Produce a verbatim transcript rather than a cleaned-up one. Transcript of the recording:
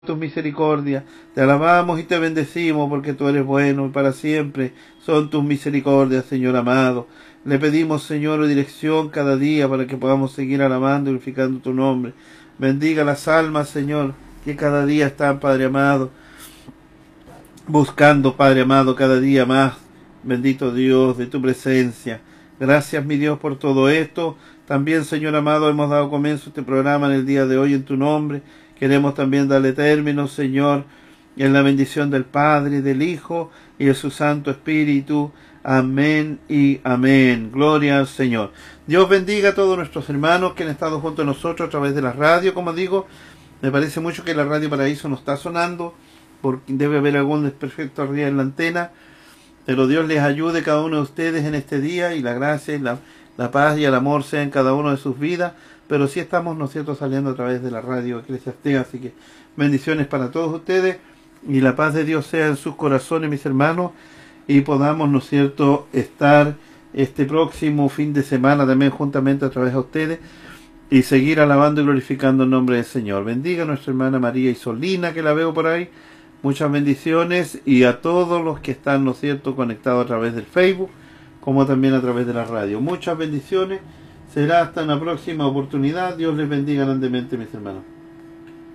tus misericordias. Te alabamos y te bendecimos porque tú eres bueno y para siempre son tus misericordias, Señor amado. Le pedimos, Señor, dirección cada día para que podamos seguir alabando y glorificando tu nombre. Bendiga las almas, Señor, que cada día están, Padre amado, buscando, Padre amado, cada día más, bendito Dios, de tu presencia. Gracias, mi Dios, por todo esto. También, Señor amado, hemos dado comienzo a este programa en el día de hoy en tu nombre. Queremos también darle término, Señor, en la bendición del Padre, del Hijo y de su Santo Espíritu. Amén y amén. Gloria al Señor. Dios bendiga a todos nuestros hermanos que han estado junto a nosotros a través de la radio. Como digo, me parece mucho que la Radio Paraíso no está sonando, porque debe haber algún desperfecto arriba en la antena. Pero Dios les ayude cada uno de ustedes en este día, y la gracia y la, la paz y el amor sean en cada uno de sus vidas. Pero sí estamos, ¿no es cierto?, saliendo a través de la radio Eclesiastés, así que bendiciones para todos ustedes, y la paz de Dios sea en sus corazones, mis hermanos, y podamos, ¿no es cierto?, estar este próximo fin de semana también juntamente a través de ustedes, y seguir alabando y glorificando el nombre del Señor. Bendiga a nuestra hermana María Isolina, que la veo por ahí. Muchas bendiciones, y a todos los que están, ¿no es cierto?, conectados a través del Facebook, como también a través de la radio. Muchas bendiciones. Será hasta una próxima oportunidad. Dios les bendiga grandemente, mis hermanos.